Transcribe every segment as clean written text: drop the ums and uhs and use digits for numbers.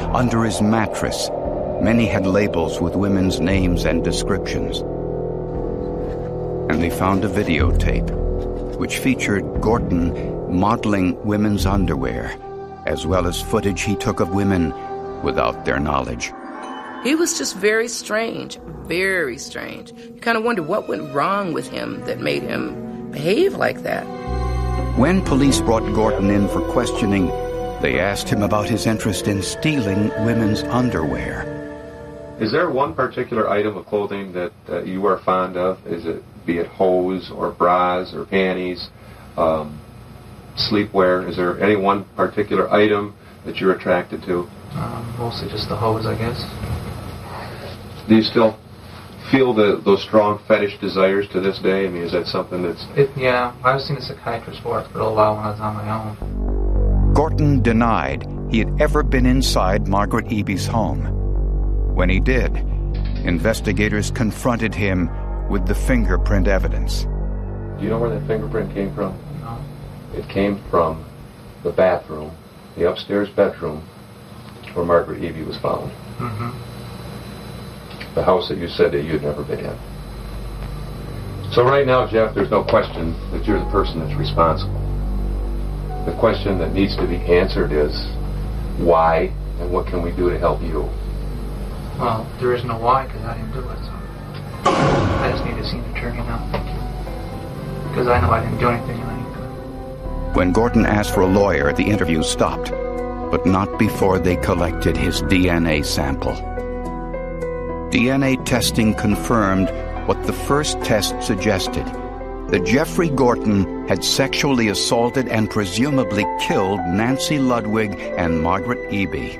under his mattress. Many had labels with women's names and descriptions. And they found a videotape, which featured Gorton modeling women's underwear, as well as footage he took of women without their knowledge. He was just very strange, very strange. You kind of wonder what went wrong with him that made him behave like that. When police brought Gorton in for questioning, they asked him about his interest in stealing women's underwear. Is there one particular item of clothing that you are fond of? Be it hose or bras or panties, sleepwear? Is there any one particular item that you're attracted to? Mostly just the hose, I guess. Do you still feel those strong fetish desires to this day? I mean, is that something that's... Yeah, I was seeing a psychiatrist for a little while when I was on my own. Gorton denied he had ever been inside Margaret Eby's home. When he did, investigators confronted him with the fingerprint evidence. Do you know where that fingerprint came from? No. It came from the bathroom, the upstairs bedroom, where Margaret Eby was found. Mm-hmm. The house that you said that you had never been in. So right now, Jeff, there's no question that you're the person that's responsible. The question that needs to be answered is why, and what can we do to help you? Well, there is no why, because I didn't do it, so I just need to see an attorney now. Because I know I didn't do anything. When Gorton asked for a lawyer, the interview stopped, but not before they collected his DNA sample. DNA testing confirmed what the first test suggested, that Jeffrey Gorton had sexually assaulted and presumably killed Nancy Ludwig and Margaret Eby.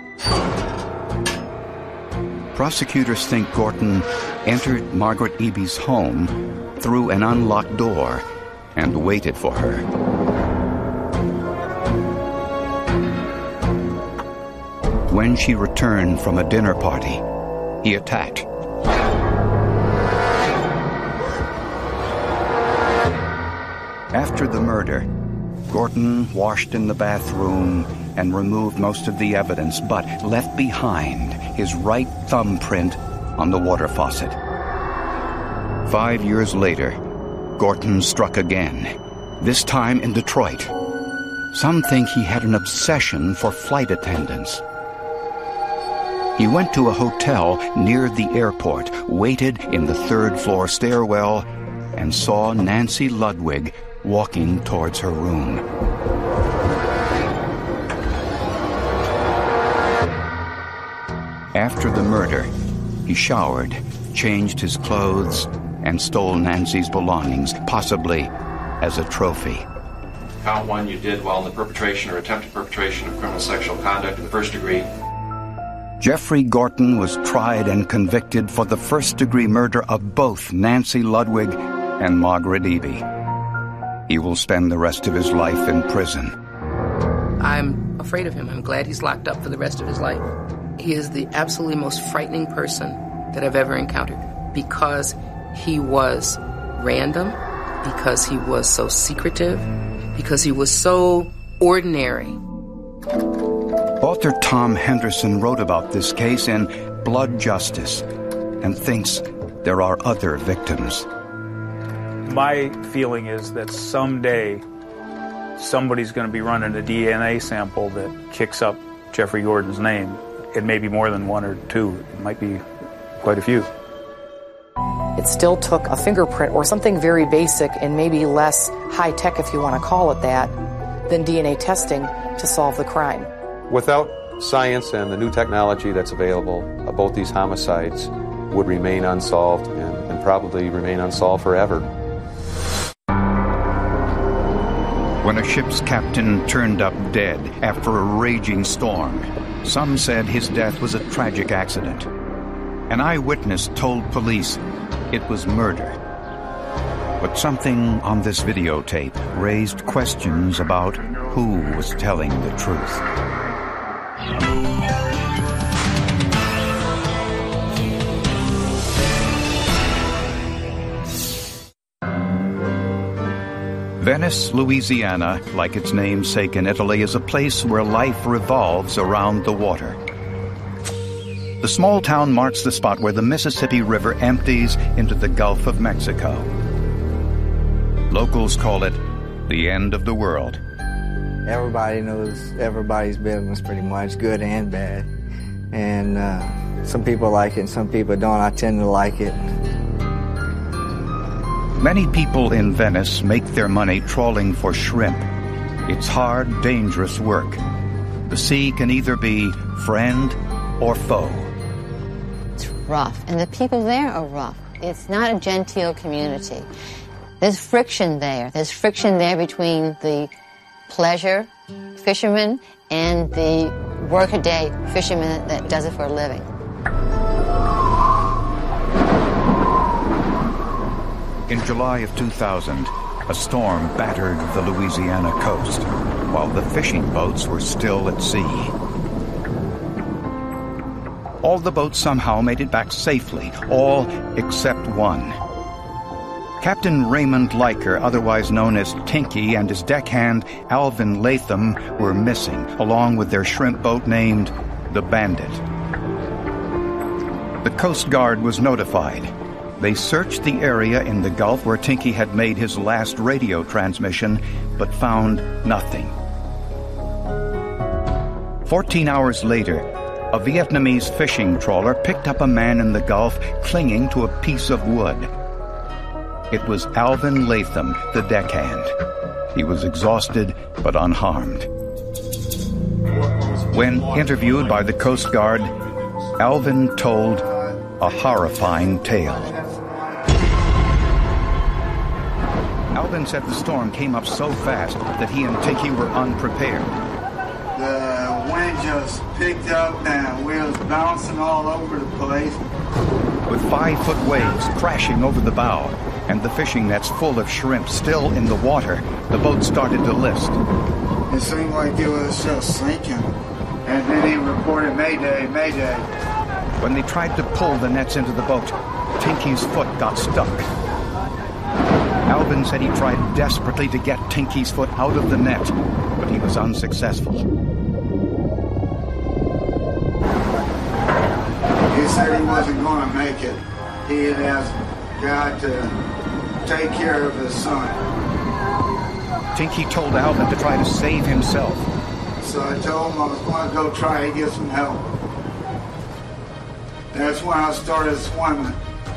Prosecutors think Gorton entered Margaret Eby's home through an unlocked door and waited for her. When she returned from a dinner party, he attacked. After the murder, Gorton washed in the bathroom and removed most of the evidence, but left behind his right thumbprint on the water faucet. 5 years later, Gorton struck again, this time in Detroit. Some think he had an obsession for flight attendants. He went to a hotel near the airport, waited in the third-floor stairwell, and saw Nancy Ludwig walking towards her room. After the murder, he showered, changed his clothes, and stole Nancy's belongings, possibly as a trophy. Count one, you did while in the perpetration or attempted perpetration of criminal sexual conduct in the first degree. Jeffrey Gorton was tried and convicted for the first-degree murder of both Nancy Ludwig and Margaret Eby. He will spend the rest of his life in prison. I'm afraid of him. I'm glad he's locked up for the rest of his life. He is the absolutely most frightening person that I've ever encountered because he was random, because he was so secretive, because he was so ordinary. Author Tom Henderson wrote about this case in Blood Justice and thinks there are other victims. My feeling is that someday somebody's going to be running a DNA sample that kicks up Jeffrey Gorton's name. It may be more than one or two. It might be quite a few. It still took a fingerprint or something very basic and maybe less high-tech, if you want to call it that, than DNA testing to solve the crime. Without science and the new technology that's available, both these homicides would remain unsolved and probably remain unsolved forever. When a ship's captain turned up dead after a raging storm, some said his death was a tragic accident. An eyewitness told police it was murder. But something on this videotape raised questions about who was telling the truth. Venice, Louisiana, like its namesake in Italy, is a place where life revolves around the water. The small town marks the spot where the Mississippi River empties into the Gulf of Mexico. Locals call it the end of the world. Everybody knows everybody's business pretty much, good and bad. And some people like it and some people don't. I tend to like it. Many people in Venice make their money trawling for shrimp. It's hard, dangerous work. The sea can either be friend or foe. It's rough, and the people there are rough. It's not a genteel community. There's friction there. There's friction there between the pleasure fisherman and the workaday fisherman that does it for a living. In July of 2000, a storm battered the Louisiana coast while the fishing boats were still at sea. All the boats somehow made it back safely, all except one. Captain Raymond Leiker, otherwise known as Tinky, and his deckhand Alvin Latham were missing, along with their shrimp boat named the Bandit. The Coast Guard was notified. They searched the area in the Gulf where Tinky had made his last radio transmission, but found nothing. 14 hours later, a Vietnamese fishing trawler picked up a man in the Gulf clinging to a piece of wood. It was Alvin Latham, the deckhand. He was exhausted but unharmed. When interviewed by the Coast Guard, Alvin told a horrifying tale. Alvin said the storm came up so fast that he and Tinky were unprepared. The wind just picked up and we was bouncing all over the place. With 5-foot waves crashing over the bow and the fishing nets full of shrimp still in the water, the boat started to list. It seemed like it was just sinking. And then he reported Mayday, Mayday. When they tried to pull the nets into the boat, Tinky's foot got stuck. Alvin said he tried desperately to get Tinky's foot out of the net, but he was unsuccessful. He said he wasn't going to make it. He had asked God to take care of his son. Tinky told Alvin to try to save himself. So I told him I was going to go try to get some help. That's when I started swimming.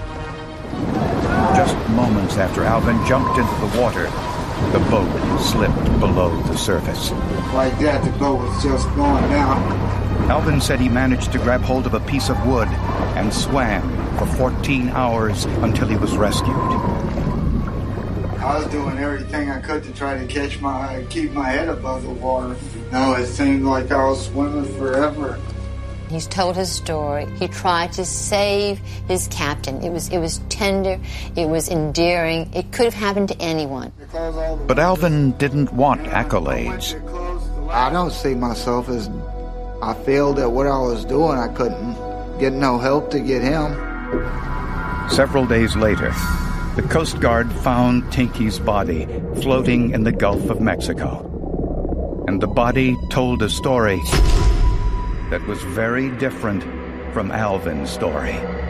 Just moments after Alvin jumped into the water, the boat slipped below the surface. Like that, the boat was just going down. Alvin said he managed to grab hold of a piece of wood and swam for 14 hours until he was rescued. I was doing everything I could to try to keep my head above the water. No, it seemed like I was swimming forever. He's told his story. He tried to save his captain. It was tender. It was endearing. It could have happened to anyone. But Alvin didn't want accolades. I don't see myself as... I failed at what I was doing. I couldn't get no help to get him. Several days later, the Coast Guard found Tinky's body floating in the Gulf of Mexico. And the body told a story that was very different from Alvin's story.